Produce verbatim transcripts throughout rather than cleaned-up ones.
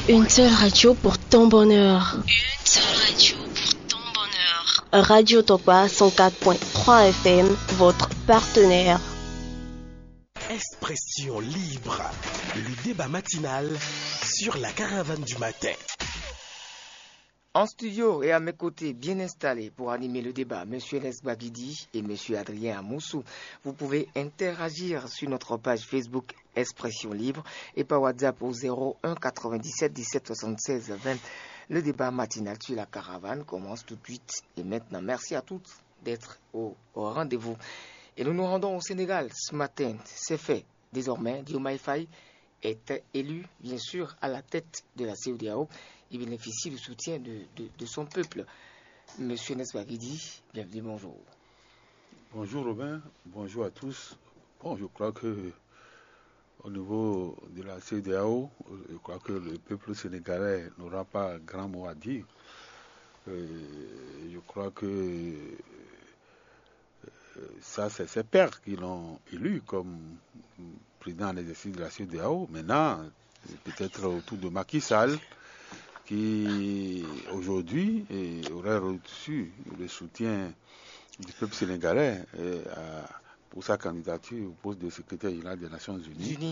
Une seule radio pour ton bonheur. Une seule radio pour ton bonheur. Radio Topa cent quatre point trois F M, votre partenaire. Expression libre, le débat matinal sur la caravane du matin. En studio et à mes côtés, bien installés pour animer le débat, M. Enes Babidi et M. Adrien Amoussou. Vous pouvez interagir sur notre page Facebook Expression Libre et par WhatsApp au zéro un quatre-vingt-dix-sept dix-sept soixante-seize vingt. Le débat matinal sur la caravane commence tout de suite. Et maintenant, merci à toutes d'être au, au rendez-vous. Et nous nous rendons au Sénégal ce matin. C'est fait. Désormais, Diomaye Faye est élu, bien sûr, à la tête de la C E D E A O. Il bénéficie du soutien de, de, de son peuple. Monsieur Nesbagidi, bienvenue, bonjour. Bonjour Robin, bonjour à tous. Bon, je crois que au niveau de la C E D E A O, je crois que le peuple sénégalais n'aura pas grand mot à dire. Euh, je crois que euh, ça, c'est ses pairs qui l'ont élu comme président en exercice de la C E D E A O. Maintenant, peut-être autour de Macky Sall, qui aujourd'hui aurait reçu le soutien du peuple sénégalais euh, à, pour sa candidature au poste de secrétaire général des Nations Unies. Unis.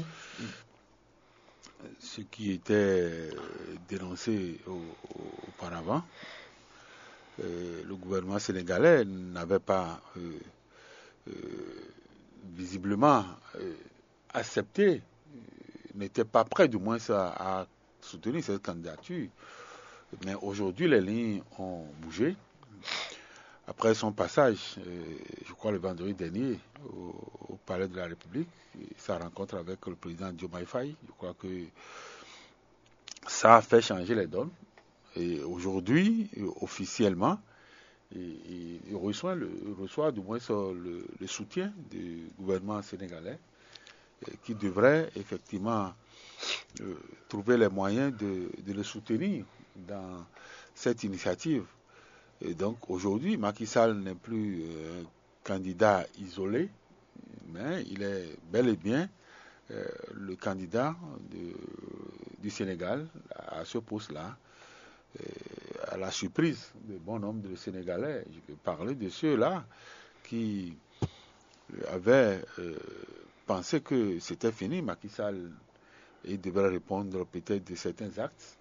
Ce qui était dénoncé au, au, auparavant. Euh, le gouvernement sénégalais n'avait pas euh, euh, visiblement euh, accepté, euh, n'était pas prêt du moins à, à soutenir cette candidature. Mais aujourd'hui, les lignes ont bougé. Après son passage, euh, je crois le vendredi dernier, au, au Palais de la République, sa rencontre avec le président Diomaye Faye, je crois que ça a fait changer les donnes. Et aujourd'hui, officiellement, il, il, reçoit, le, il reçoit du moins le, le soutien du gouvernement sénégalais, qui devrait effectivement euh, trouver les moyens de, de le soutenir dans cette initiative. Et donc aujourd'hui, Macky Sall n'est plus euh, un candidat isolé, mais il est bel et bien euh, le candidat de, du Sénégal à ce poste-là, euh, à la surprise de bon nombre de Sénégalais. Je peux parler de ceux-là qui avaient euh, pensé que c'était fini, Macky Sall, et devrait répondre peut-être de certains actes.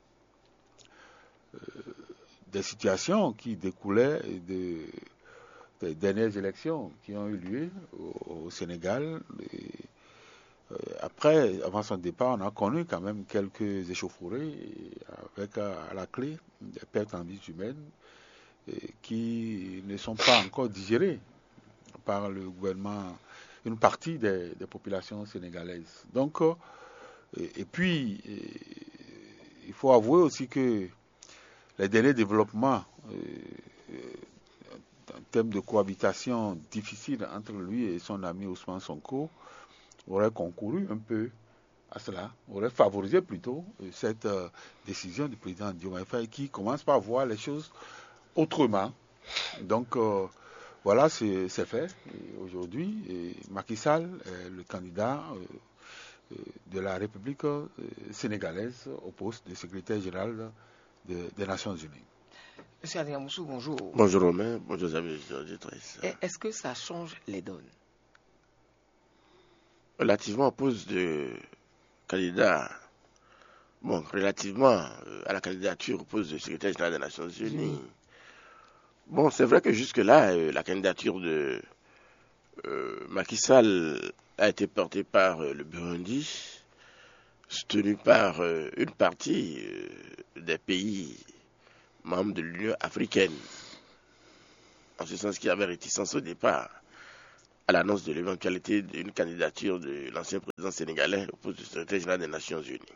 Euh, des situations qui découlaient de, des dernières élections qui ont eu lieu au, au Sénégal. Et, euh, après, avant son départ, on a connu quand même quelques échauffourées avec à, à la clé des pertes en vie humaine et, qui ne sont pas encore digérées par le gouvernement, une partie des, des populations sénégalaises. Donc, euh, et, et puis, et, il faut avouer aussi que les derniers développements euh, en termes de cohabitation difficile entre lui et son ami Ousmane Sonko auraient concouru un peu à cela, auraient favorisé plutôt euh, cette euh, décision du président Diomaye Faye qui commence par voir les choses autrement. Donc euh, voilà, c'est, c'est fait. Et aujourd'hui, et Macky Sall est le candidat euh, de la République euh, sénégalaise au poste de secrétaire général De, des Nations Unies. Monsieur Adrien Amoussou, bonjour. Bonjour Romain, bonjour amis auditrices. Est-ce que ça change les donnes? Relativement au poste de candidat, bon, relativement à la candidature au poste de secrétaire général des Nations Unies, mmh. bon, c'est vrai que jusque-là, euh, la candidature de euh, Macky Sall a été portée par euh, le Burundi, soutenu par euh, une partie euh, des pays membres de l'Union africaine. En ce sens qu'il y avait réticence au départ à l'annonce de l'éventualité d'une candidature de l'ancien président sénégalais au poste de secrétaire général des Nations Unies.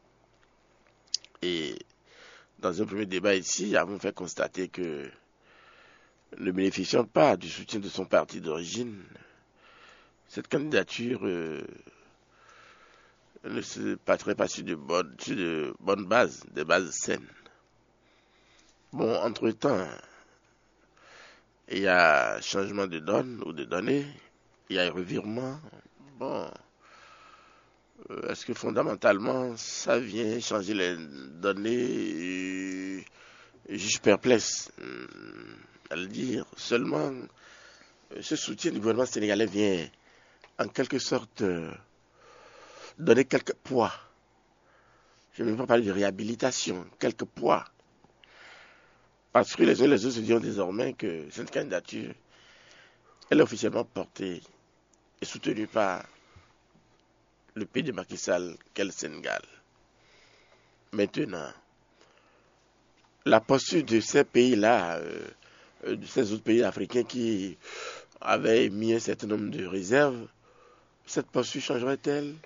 Et dans un premier débat ici, nous avons fait constater que, ne bénéficiant pas du soutien de son parti d'origine, cette candidature euh, ne se passerait pas sur de bonnes, sur de bonnes bases, des bases saines. Bon, entre-temps, il y a changement de donne ou de données, il y a un revirement. Bon, euh, est-ce que fondamentalement ça vient changer les données? euh, Je suis perplexe euh, à le dire. Seulement, euh, ce soutien du gouvernement sénégalais vient en quelque sorte euh, donner quelques poids. Je ne vais pas parler de réhabilitation, quelques poids. Parce que les uns et les autres se disent désormais que cette candidature, elle est officiellement portée et soutenue par le pays de Macky Sall qu'est le Sénégal. Maintenant, la posture de ces pays-là, euh, de ces autres pays africains qui avaient mis un certain nombre de réserves, cette posture changerait-elle?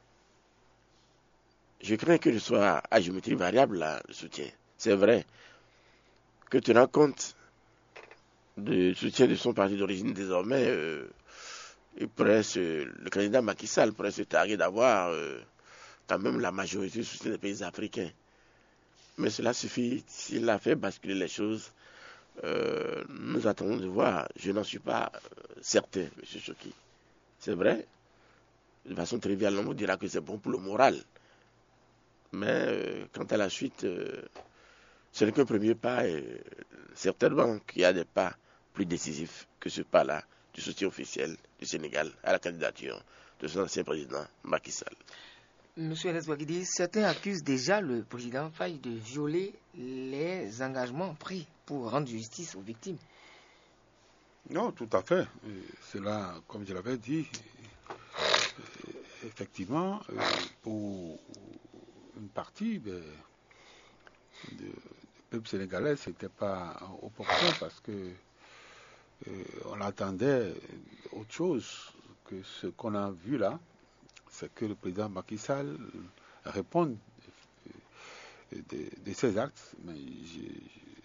Je crains que ce soit à géométrie variable là, le soutien. C'est vrai que tenant compte du soutien de son parti d'origine désormais, euh, il pourrait se, le candidat Macky Sall pourrait se targuer d'avoir euh, quand même la majorité du soutien des pays africains. Mais cela suffit s'il a fait basculer les choses. Euh, nous attendons de voir. Je n'en suis pas euh, certain, M. Choki. C'est vrai. De façon triviale, on vous dira que c'est bon pour le moral. Mais euh, quant à la suite, euh, ce n'est qu'un premier pas. Et euh, certainement qu'il y a des pas plus décisifs que ce pas-là du soutien officiel du Sénégal à la candidature de son ancien président Macky Sall. Monsieur Enes Ouaguidi, certains accusent déjà le président Faye de violer les engagements pris pour rendre justice aux victimes. Non, tout à fait. C'est là, comme je l'avais dit, effectivement, pour une partie de, de, du peuple sénégalais, ce n'était pas opportun parce que euh, on attendait autre chose que ce qu'on a vu là. C'est que le président Macky Sall réponde de, de, de ses actes. Mais il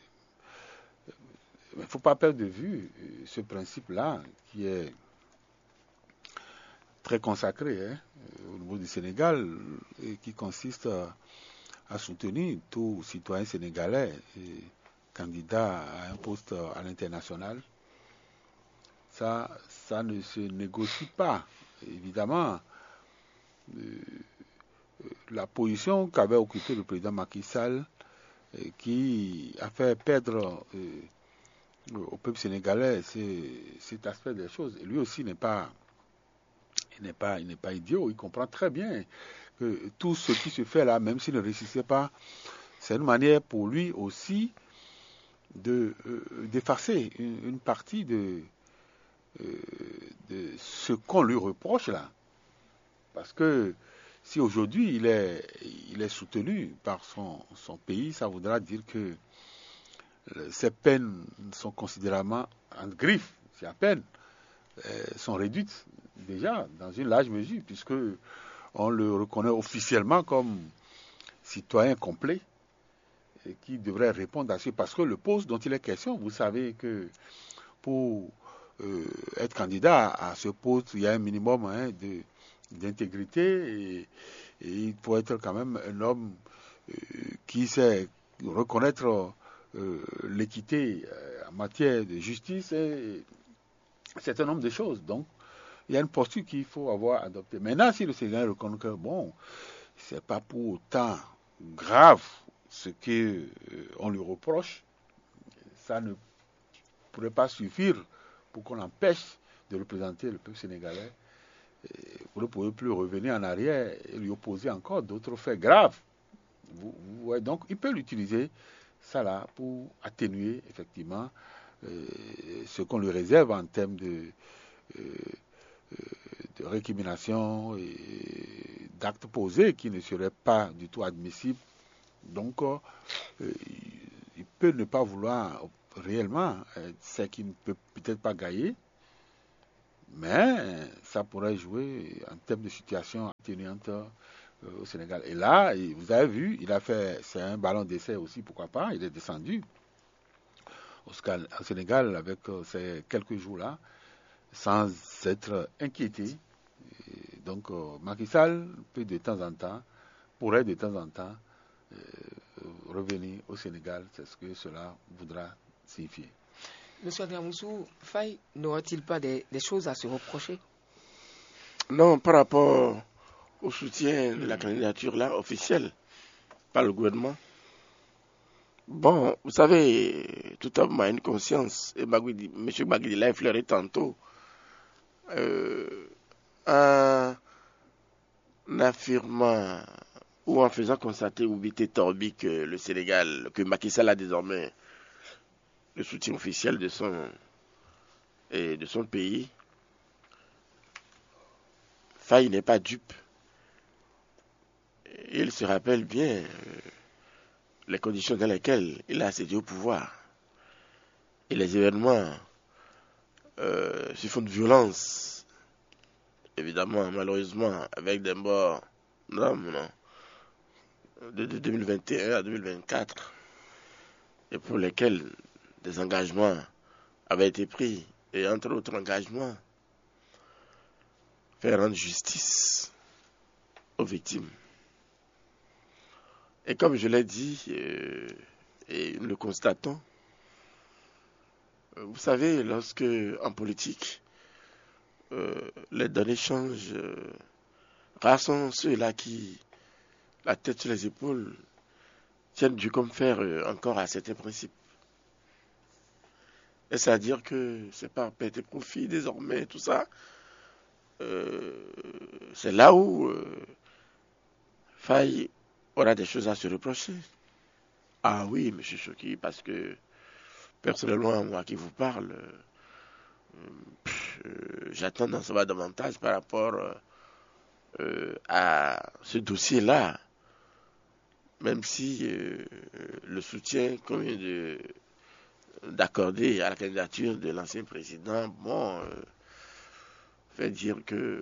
ne faut pas perdre de vue ce principe-là qui est très consacré hein, au niveau du Sénégal et qui consiste à, à soutenir tout citoyen sénégalais et candidat à un poste à l'international. Ça, ça ne se négocie pas, évidemment. Euh, la position qu'avait occupée le président Macky Sall euh, qui a fait perdre euh, au peuple sénégalais cet aspect des choses. Et lui aussi n'est pas, il n'est pas, il n'est pas idiot, il comprend très bien que tout ce qui se fait là, même s'il ne réussissait pas, c'est une manière pour lui aussi de, euh, d'effacer une, une partie de, euh, de ce qu'on lui reproche là. Parce que si aujourd'hui il est, il est soutenu par son, son pays, ça voudra dire que ses peines sont considérablement en griffe, c'est à peine, euh, sont réduites déjà dans une large mesure, puisque on le reconnaît officiellement comme citoyen complet et qui devrait répondre à ce, parce que le poste dont il est question, vous savez que pour euh, être candidat à ce poste, il y a un minimum hein, de d'intégrité et, et il faut être quand même un homme euh, qui sait reconnaître euh, l'équité euh, en matière de justice et un certain nombre de choses. Donc, il y a une posture qu'il faut avoir adoptée. Maintenant, si le Sénégal reconnaît que, bon, c'est pas pour autant grave ce qu'on euh, lui reproche, ça ne pourrait pas suffire pour qu'on empêche de représenter le peuple sénégalais. Vous ne pouvez plus revenir en arrière et lui opposer encore d'autres faits graves. Vous, vous, ouais, donc, il peut l'utiliser, ça là, pour atténuer, effectivement, euh, ce qu'on lui réserve en termes de, euh, de récrimination et d'actes posés qui ne seraient pas du tout admissibles. Donc, euh, il peut ne pas vouloir réellement, c'est qu'il ne peut peut-être pas gagner, mais ça pourrait jouer en termes de situation atténuante euh, au Sénégal. Et là, vous avez vu, il a fait, c'est un ballon d'essai aussi, pourquoi pas, il est descendu au, au Sénégal avec euh, ces quelques jours-là, sans être inquiété. Et donc, euh, Macky Sall peut de temps en temps, pourrait de temps en temps euh, revenir au Sénégal, c'est ce que cela voudra signifier. Monsieur Adrien Moussou, Faye n'aurait-il pas des, des choses à se reprocher? Non, par rapport au soutien de la candidature là officielle par le gouvernement. Bon, vous savez, tout homme a une conscience, et Bagwidi, M. Bagwidi l'a effleuré tantôt, euh, en affirmant ou en faisant constater ou Bité Torbi que le Sénégal, que Macky Sall a désormais le soutien officiel de son, et de son pays. Faye n'est pas dupe. Il se rappelle bien euh, les conditions dans lesquelles il a accédé au pouvoir. Et les événements euh, se font de violence. Évidemment, malheureusement, avec des morts non, non, de, de deux mille vingt et un à deux mille vingt-quatre. Et pour lesquels des engagements avaient été pris. Et entre autres engagements, faire rendre justice aux victimes. Et comme je l'ai dit, euh, et nous le constatons, vous savez, lorsque en politique, euh, les données changent, euh, rares sont ceux-là qui, la tête sur les épaules, tiennent du comme faire euh, encore à certains principes. Et c'est-à-dire que c'est pas perte et profit désormais, tout ça. Euh, c'est là où euh, Faye aura des choses à se reprocher. Ah oui, M. Choki, parce que personnellement, moi qui vous parle, euh, euh, j'attends d'en savoir davantage par rapport euh, à ce dossier-là, même si euh, le soutien qu'on vient de, d'accorder à la candidature de l'ancien président, bon, euh, fait dire que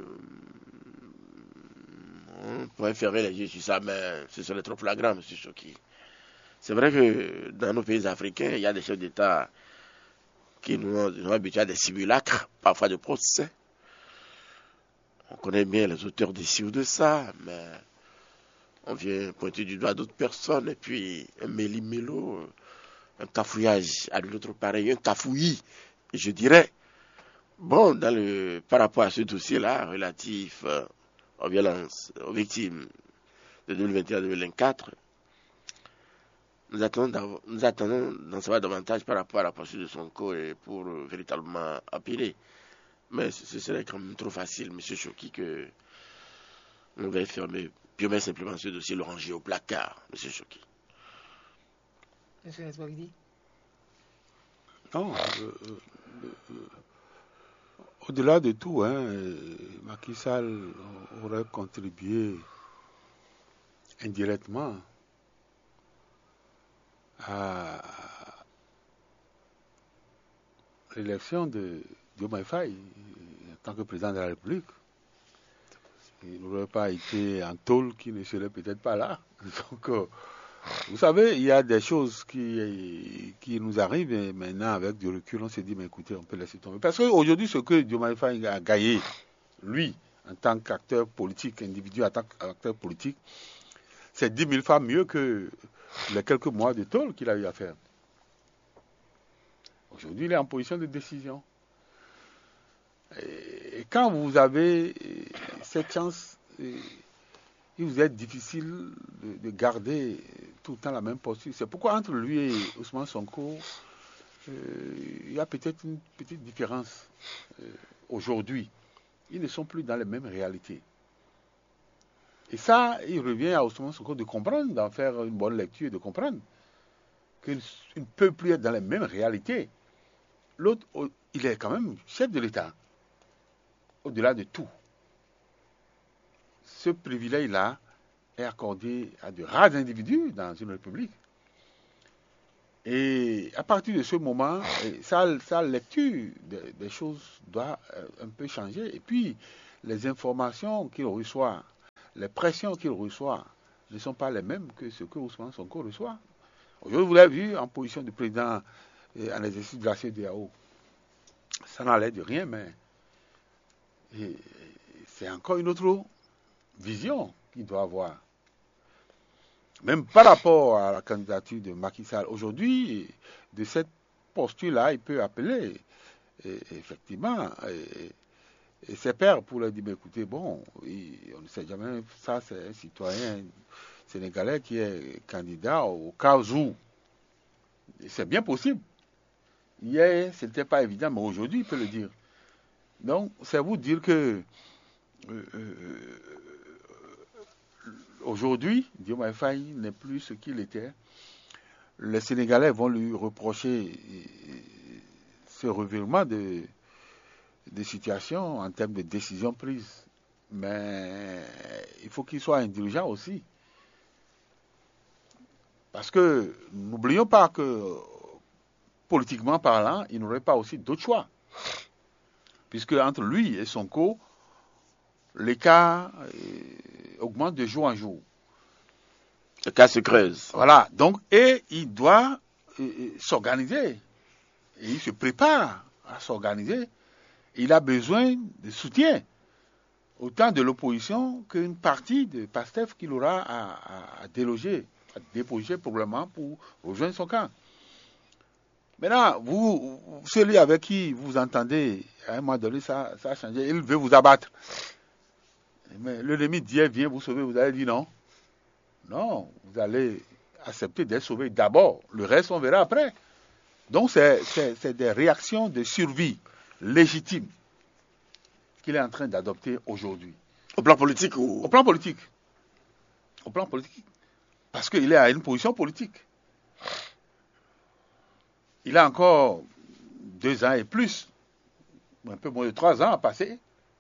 on pourrait fermer les yeux sur ça, mais ce serait trop flagrant, M. Choki. C'est vrai que dans nos pays africains, il y a des chefs d'État qui nous ont, nous ont habitués à des simulacres, parfois de procès. On connaît bien les auteurs d'ici ou de ça, mais on vient pointer du doigt d'autres personnes, et puis un méli-mélo, un cafouillage à l'autre pareil, un cafouillis, je dirais. Bon, dans le, par rapport à ce dossier-là, relatif euh, aux violences, aux victimes de deux mille vingt et un à deux mille vingt-quatre, nous attendons, nous attendons d'en savoir davantage par rapport à la poursuite de Sonko et pour euh, véritablement appeler. Mais ce serait quand même trop facile, M. Choki, que on va fermer purement simplement ce dossier, le ranger au placard, M. Choki. M. Nesbagidi. Non, euh, euh, euh, au-delà de tout, hein, Macky Sall aurait contribué indirectement à l'élection de Diomaye Faye en tant que président de la République. Il n'aurait pas été en tôle qui ne serait peut-être pas là. Donc, euh, vous savez, il y a des choses qui, qui nous arrivent et maintenant, avec du recul, on s'est dit, mais écoutez, on peut laisser tomber. Parce qu'aujourd'hui, ce que Diomaye Faye a gagné, lui, en tant qu'acteur politique, individu, en tant qu'acteur politique, c'est dix mille fois mieux que les quelques mois de tôle qu'il a eu à faire. Aujourd'hui, il est en position de décision. Et quand vous avez cette chance, il vous est difficile de, de garder tout le temps la même posture. C'est pourquoi entre lui et Ousmane Sonko, euh, il y a peut-être une petite différence euh, aujourd'hui. Ils ne sont plus dans les mêmes réalités. Et ça, il revient à Ousmane Sonko de comprendre, d'en faire une bonne lecture, de comprendre qu'il ne peut plus être dans les mêmes réalités. L'autre, il est quand même chef de l'État, au-delà de tout. Ce privilège-là est accordé à de rares individus dans une république. Et à partir de ce moment, sa, sa lecture des, des choses doit un peu changer. Et puis, les informations qu'il reçoit, les pressions qu'il reçoit ne sont pas les mêmes que ce que Ousmane Sonko reçoit. Aujourd'hui, vous l'avez vu en position de président en exercice de la C E D E A O. Ça n'allait de rien, mais et c'est encore une autre vision qu'il doit avoir. Même par rapport à la candidature de Macky Sall, aujourd'hui, de cette posture-là, il peut appeler et, effectivement et, et ses pairs pour leur dire, mais écoutez, bon, il, on ne sait jamais, ça c'est un citoyen sénégalais qui est candidat au cas où. C'est bien possible. Hier, ce n'était pas évident, mais aujourd'hui, il peut le dire. Donc, c'est vous dire que euh, euh, aujourd'hui, Diomaye Faye n'est plus ce qu'il était. Les Sénégalais vont lui reprocher ce revirement de, de situation en termes de décisions prises. Mais il faut qu'il soit indulgent aussi. Parce que n'oublions pas que, politiquement parlant, il n'aurait pas aussi d'autre choix. Puisque entre lui et Sonko, l'écart augmente de jour en jour. Le cas se creuse. Voilà. Donc, et il doit euh, s'organiser. Et il se prépare à s'organiser. Il a besoin de soutien. Autant de l'opposition qu'une partie de PASTEF qu'il aura à, à, à déloger, à déposer probablement pour rejoindre son camp. Maintenant, vous, celui avec qui vous entendez, à un moment donné, ça, ça a changé, il veut vous abattre. Mais le ennemi dit, viens vous sauver, vous allez dire non. Non, vous allez accepter d'être sauvé d'abord. Le reste, on verra après. Donc, c'est, c'est, c'est des réactions de survie légitimes qu'il est en train d'adopter aujourd'hui. Au plan politique ou... Au plan politique. Au plan politique. Parce qu'il est à une position politique. Il a encore deux ans et plus, un peu moins de trois ans à passer.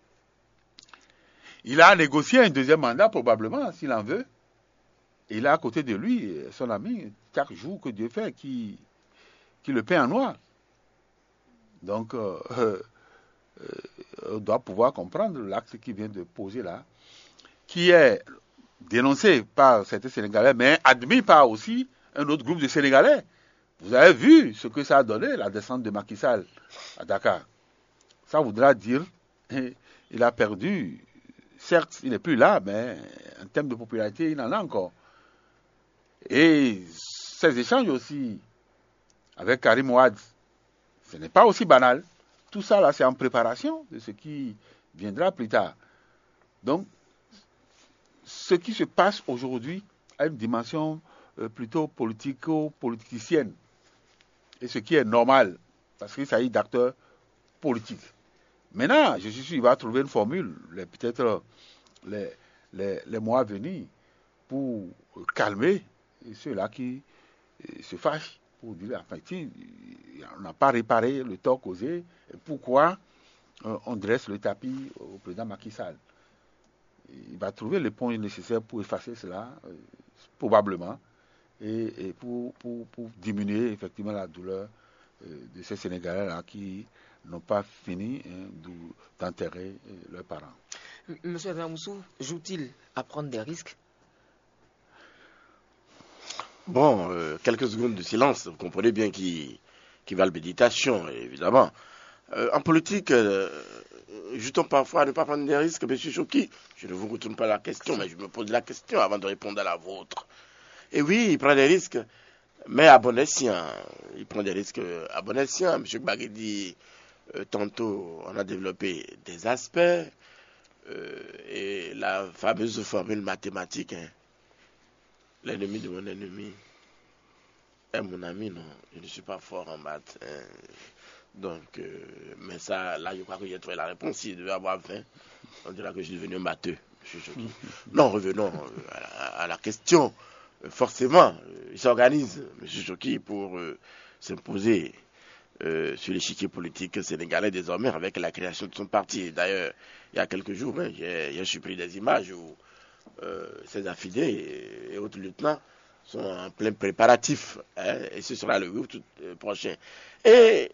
Il a négocié un deuxième mandat, probablement, s'il en veut. Et il a à côté de lui son ami, chaque jour que Dieu fait, qui, qui le paie en noir. Donc, euh, euh, on doit pouvoir comprendre l'acte qu'il vient de poser là, qui est dénoncé par certains Sénégalais, mais admis par aussi un autre groupe de Sénégalais. Vous avez vu ce que ça a donné, la descente de Macky Sall à Dakar. Ça voudra dire qu'il a perdu. Certes, il n'est plus là, mais en termes de popularité, il en a encore. Et ces échanges aussi avec Karim Ouad, ce n'est pas aussi banal. Tout ça, là, c'est en préparation de ce qui viendra plus tard. Donc, ce qui se passe aujourd'hui a une dimension euh, plutôt politico-politicienne. Et ce qui est normal, parce qu'il s'agit d'acteurs politiques. Maintenant, je suis sûr qu'il va trouver une formule, les, peut-être les, les, les mois à venir, pour calmer ceux-là qui euh, se fâchent, pour dire, enfin, on n'a pas réparé le tort causé, et pourquoi euh, on dresse le tapis au président Macky Sall. Il va trouver les points nécessaires pour effacer cela, euh, probablement, et, et pour, pour, pour diminuer effectivement la douleur euh, de ces Sénégalais-là qui n'ont pas fini hein, d'enterrer euh, leurs parents. Monsieur Adramoussou, joue-t-il à prendre des risques? Bon, euh, quelques secondes de silence, vous comprenez bien qui, qui va le méditation, évidemment. Euh, en politique, euh, jutons parfois à ne pas prendre des risques, monsieur Choki. Je ne vous retourne pas la question, mais je me pose la question avant de répondre à la vôtre. Et oui, il prend des risques, mais à bon escient. Il prend des risques à bon escient. Monsieur Gbagui dit, euh, tantôt, on a développé des aspects, euh, et la fameuse formule mathématique, hein, l'ennemi de mon ennemi est mon ami, non. Je ne suis pas fort en maths. Hein. Donc, euh, mais ça, là, je crois que j'ai trouvé la réponse. S'il devait avoir vingt, on dira que je suis devenu matheux. Je suis choqué. Non, revenons à la, à la question. Forcément, il s'organise, M. Choki, pour euh, s'imposer euh, sur l'échiquier politique sénégalais désormais avec la création de son parti. D'ailleurs, il y a quelques jours, hein, j'ai, j'ai supprimé des images où euh, ses affidés et, et autres lieutenants sont en plein préparatif. Hein, et ce sera le huit août euh, prochain. Et,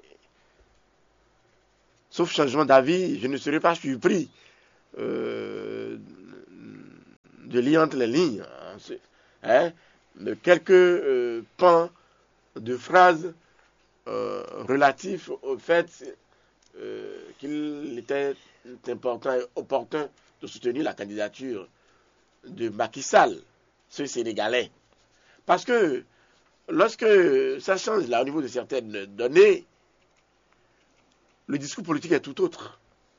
sauf changement d'avis, je ne serai pas surpris euh, de lire entre les lignes. Hein, Hein, de quelques euh, pans de phrases euh, relatifs au fait euh, qu'il était important et opportun de soutenir la candidature de Macky Sall, ce Sénégalais. Parce que lorsque ça change là au niveau de certaines données, le discours politique est tout autre.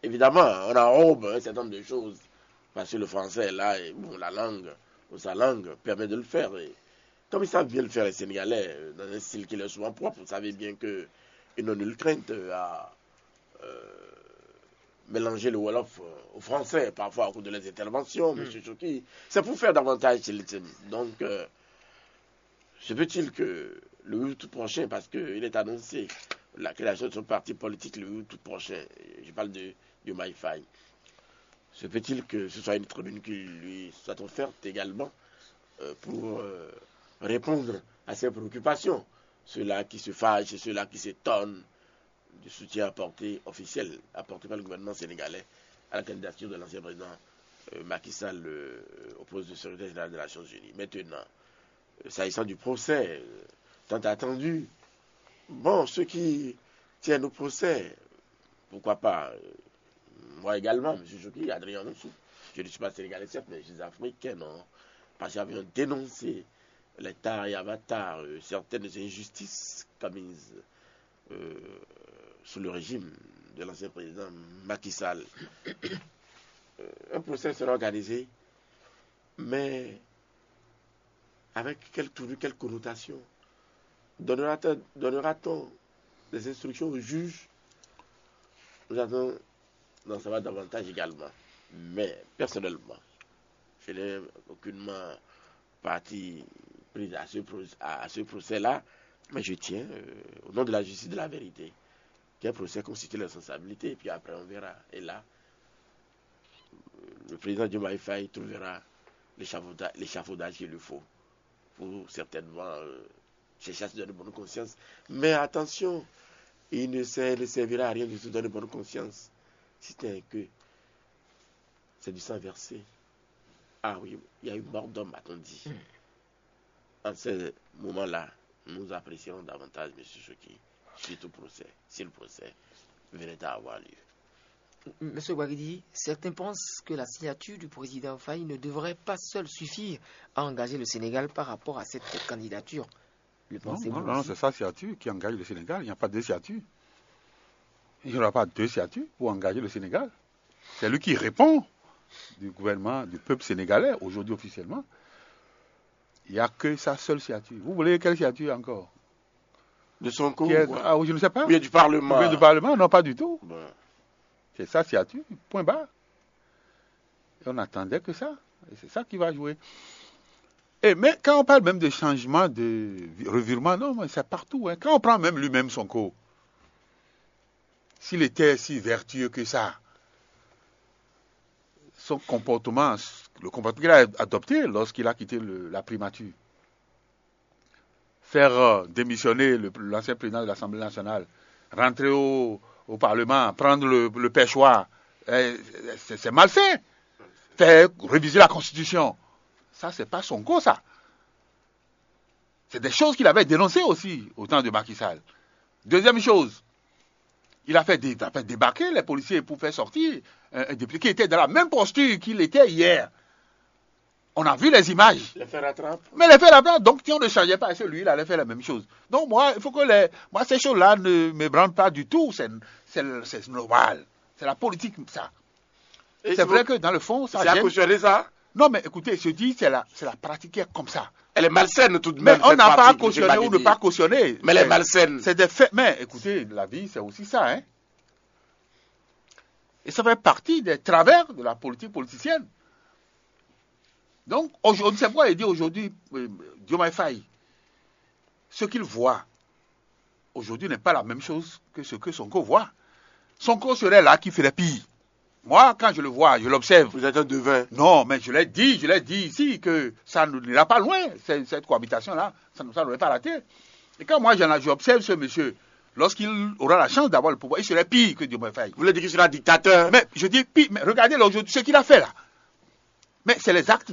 évidemment, on enrobe un certain nombre de choses. Parce que le français, là, et, bon, la langue, ou sa langue, permet de le faire. Et, comme ils savent bien le faire, les Sénégalais, dans un style qui leur est souvent propre, vous savez bien qu'ils n'ont nulle crainte à euh, mélanger le Wolof au français, parfois au cours de les interventions, mm. M. Choki. C'est pour faire davantage chez les Témis. Donc, euh, se peut-il que le huit août prochain, parce qu'il est annoncé la création de son parti politique le huit août prochain, je parle de Diomaye Faye, se peut-il que ce soit une tribune qui lui soit offerte également euh, pour euh, répondre à ses préoccupations, ceux-là qui se fâchent et ceux-là qui s'étonnent du soutien apporté officiel, apporté par le gouvernement sénégalais à la candidature de l'ancien président euh, Macky Sall euh, au poste de secrétaire général des Nations Unies. Maintenant, euh, s'agissant du procès euh, tant attendu, bon, ceux qui tiennent au procès, pourquoi pas, euh, moi également, M. Choki, Adrien Moussou, je ne suis pas sénégalais certes, mais je suis africain, non, parce qu'ils avaient dénoncé les tares et avatars, euh, certaines injustices commises euh, sous le régime de l'ancien président Macky Sall. Euh, un procès sera organisé, mais avec quelle tournure, quelle connotation? Donnera-t-on, donnera-t-on des instructions aux juges? Nous allons en savoir davantage également. Mais personnellement, je n'ai aucunement parti pris à ce, à ce procès-là, mais je tiens, euh, au nom de la justice de la vérité, qu'un procès constitue la responsabilité, et puis après on verra. Et là, le président Diomaye Faye trouvera l'échafaudage qu'il lui faut pour certainement euh, chercher à se donner bonne conscience. Mais attention, il ne, sert, ne servira à rien de se donner bonne conscience si c'est que c'est du sang versé. Ah oui, il y a eu mort d'homme, a-t-on dit. Mm. En ce moment-là, nous apprécierons davantage M. Choki suite au procès, si le procès venait à avoir lieu. Monsieur Ouaghidi, certains pensent que la signature du président Faye ne devrait pas seule suffire à engager le Sénégal par rapport à cette candidature. Le non, non, non, c'est sa signature qui engage le Sénégal. Il n'y a pas deux signatures. Il n'y aura pas deux signatures pour engager le Sénégal. C'est lui qui répond du gouvernement, du peuple sénégalais, aujourd'hui officiellement. Il n'y a que sa seule signature. Vous voulez quelle signature encore? De son coup est... Ah, je ne sais pas. Ou bien du Parlement? Ou bien du Parlement? Non, pas du tout. Bon. C'est sa signature, point barre. Et on n'attendait que ça. Et c'est ça qui va jouer. Et, mais quand on parle même de changement, de revirement, non, mais c'est partout. Hein. Quand on prend même lui-même Sonko, s'il était si vertueux que ça, son comportement, le comportement qu'il a adopté lorsqu'il a quitté le, la primature, faire euh, démissionner le, l'ancien président de l'Assemblée nationale, rentrer au, au Parlement, prendre le, le pêchoir, eh, c'est, c'est mal fait. Faire réviser la Constitution. Ça, c'est pas Sonko, ça. C'est des choses qu'il avait dénoncées aussi au temps de Macky Sall. Deuxième chose, il a fait, dé, il a fait débarquer les policiers pour faire sortir un, un député qui était dans la même posture qu'il était hier. On a vu les images. Les faits rattrapent. Mais les faits rattrapent, donc si on ne changeait pas, celui il allait faire la même chose. Donc moi, il faut que les, moi ces choses-là ne me branlent pas du tout. C'est, c'est, c'est normal. C'est la politique, ça. Et c'est vrai que dans le fond, ça c'est à cautionner ça? Non, mais écoutez, je dis, c'est la, c'est la pratiquer comme ça. Elle est malsaine tout de même. Mais on n'a pas à cautionner ou ne pas cautionner. Mais elle est malsaine. C'est des faits. Mais écoutez, la vie, c'est aussi ça, hein. Et ça fait partie des travers de la politique politicienne. Donc, aujourd'hui, c'est pourquoi il dit aujourd'hui, euh, Diomaye Faye, ce qu'il voit aujourd'hui n'est pas la même chose que ce que Sonko voit. Sonko serait là qui ferait pire. Moi, quand je le vois, je l'observe. Vous êtes un devin. Non, mais je l'ai dit, je l'ai dit ici, que ça n'ira pas loin, cette, cette cohabitation-là, ça ne nous pas la tête. Et quand moi, j'observe ce monsieur, lorsqu'il aura la chance d'avoir le pouvoir, il serait pire que Diomaye Faye. Vous voulez dire qu'il sera dictateur? Mais je dis pire, mais regardez là, aujourd'hui, ce qu'il a fait là. Mais c'est les actes